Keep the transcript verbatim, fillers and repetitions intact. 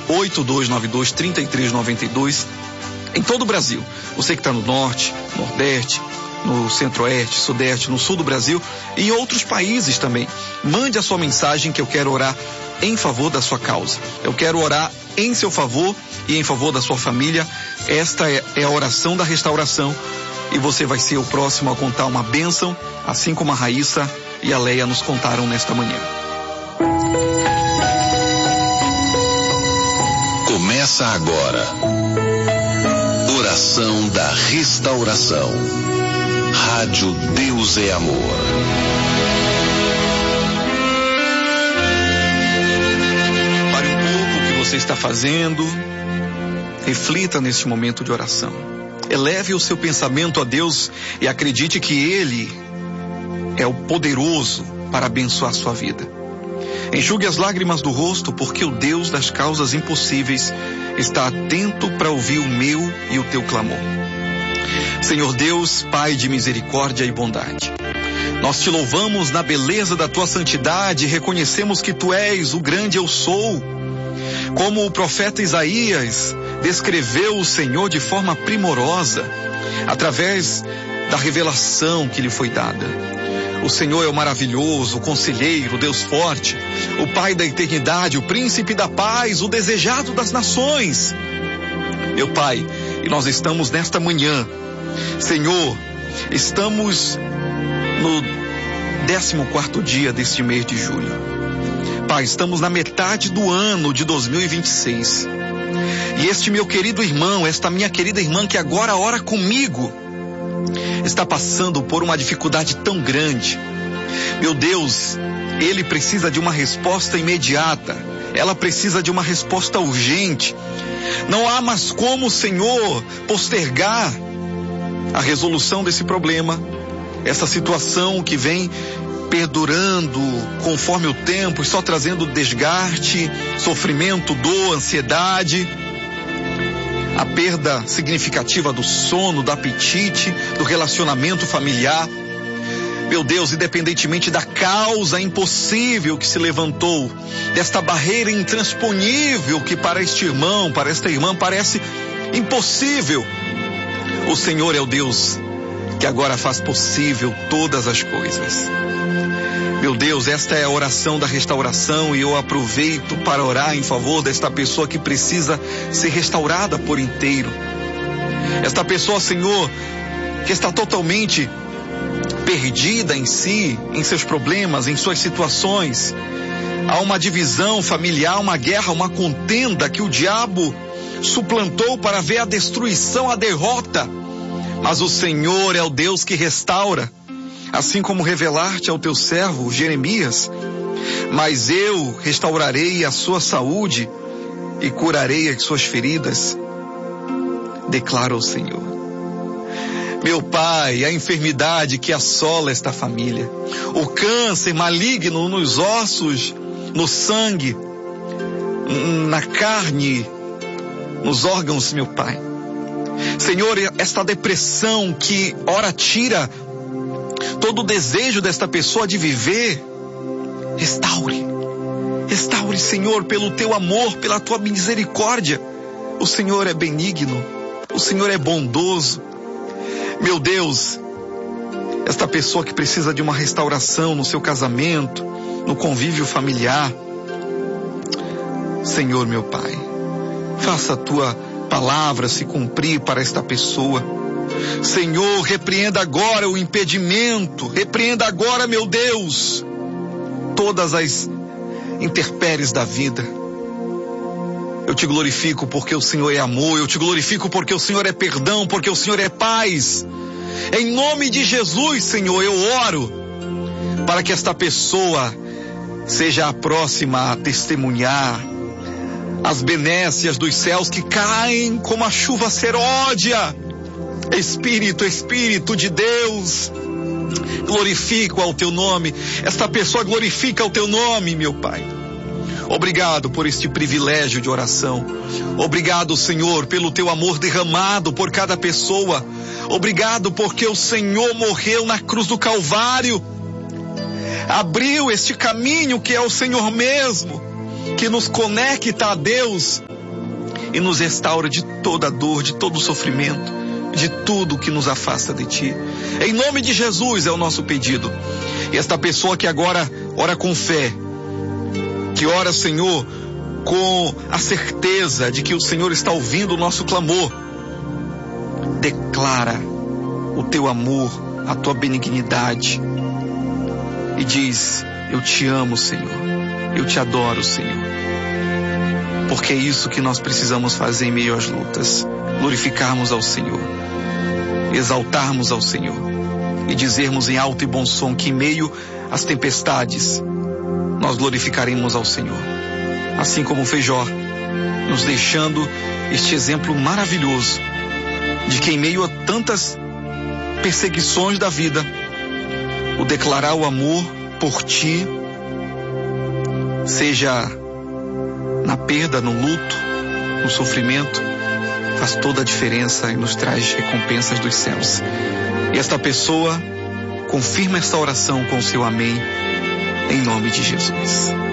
oito dois nove dois, três três nove dois. Em todo o Brasil, você que está no norte, nordeste, no centro-oeste, sudeste, no sul do Brasil e em outros países também. Mande a sua mensagem que eu quero orar em favor da sua causa. Eu quero orar em seu favor e em favor da sua família. Esta é, é a oração da restauração e você vai ser o próximo a contar uma bênção, assim como a Raíssa e a Leia nos contaram nesta manhã. Começa agora. Oração da Restauração. Rádio Deus é Amor. Pare um pouco o que você está fazendo. Reflita neste momento de oração. Eleve o seu pensamento a Deus e acredite que Ele é o poderoso para abençoar a sua vida. Enxugue as lágrimas do rosto, porque o Deus das causas impossíveis está atento para ouvir o meu e o teu clamor. Senhor Deus, Pai de misericórdia e bondade, nós te louvamos na beleza da tua santidade e reconhecemos que tu és o grande eu sou. Como o profeta Isaías descreveu o Senhor de forma primorosa, através da revelação que lhe foi dada. O Senhor é o maravilhoso, o conselheiro, o Deus forte, o Pai da eternidade, o príncipe da paz, o desejado das nações. Meu Pai, e nós estamos nesta manhã, Senhor, estamos no décimo quarto dia deste mês de julho. Pai, estamos na metade do ano de dois mil e vinte e seis. E este meu querido irmão, esta minha querida irmã que agora ora comigo, está passando por uma dificuldade tão grande. Meu Deus, ele precisa de uma resposta imediata. Ela precisa de uma resposta urgente. Não há mais como, Senhor, postergar a resolução desse problema, essa situação que vem perdurando conforme o tempo, só trazendo desgaste, sofrimento, dor, ansiedade, a perda significativa do sono, do apetite, do relacionamento familiar. Meu Deus, independentemente da causa impossível que se levantou, desta barreira intransponível que para este irmão, para esta irmã parece impossível, o Senhor é o Deus que agora faz possível todas as coisas. Meu Deus, esta é a oração da restauração e eu aproveito para orar em favor desta pessoa que precisa ser restaurada por inteiro. Esta pessoa, Senhor, que está totalmente perdida em si, em seus problemas, em suas situações. Há uma divisão familiar, uma guerra, uma contenda que o diabo suplantou para ver a destruição, a derrota. Mas o Senhor é o Deus que restaura. Assim como revelaste ao teu servo Jeremias, mas eu restaurarei a sua saúde e curarei as suas feridas, declara o Senhor. Meu Pai, a enfermidade que assola esta família, o câncer maligno nos ossos, no sangue, na carne, nos órgãos, meu Pai. Senhor, esta depressão que ora tira todo o desejo desta pessoa de viver, restaure, restaure, Senhor, pelo teu amor, pela tua misericórdia. O Senhor é benigno, o Senhor é bondoso. Meu Deus, esta pessoa que precisa de uma restauração no seu casamento, no convívio familiar, Senhor, meu Pai, faça a tua palavra se cumprir para esta pessoa. Senhor, repreenda agora o impedimento, repreenda agora, meu Deus, todas as intempéries da vida. Eu te glorifico porque o Senhor é amor, eu te glorifico porque o Senhor é perdão, porque o Senhor é paz. Em nome de Jesus, Senhor, eu oro para que esta pessoa seja a próxima a testemunhar as benécias dos céus que caem como a chuva seródia. Espírito, Espírito de Deus, glorifico ao teu nome, esta pessoa glorifica o teu nome, meu Pai. Obrigado por este privilégio de oração. Obrigado, Senhor, pelo teu amor derramado por cada pessoa. Obrigado porque o Senhor morreu na cruz do Calvário, abriu este caminho que é o Senhor mesmo, que nos conecta a Deus e nos restaura de toda dor, de todo sofrimento, de tudo que nos afasta de Ti. Em nome de Jesus é o nosso pedido. E esta pessoa que agora ora com fé, que ora, Senhor, com a certeza de que o Senhor está ouvindo o nosso clamor, declara o Teu amor, a Tua benignidade e diz: eu Te amo, Senhor, eu Te adoro, Senhor, porque é isso que nós precisamos fazer em meio às lutas, glorificarmos ao Senhor, exaltarmos ao Senhor e dizermos em alto e bom som que em meio às tempestades nós glorificaremos ao Senhor, assim como fez Jó, nos deixando este exemplo maravilhoso de que em meio a tantas perseguições da vida, o declarar o amor por Ti, seja na perda, no luto, no sofrimento, faz toda a diferença e nos traz recompensas dos céus. E esta pessoa confirma esta oração com o seu amém, em nome de Jesus.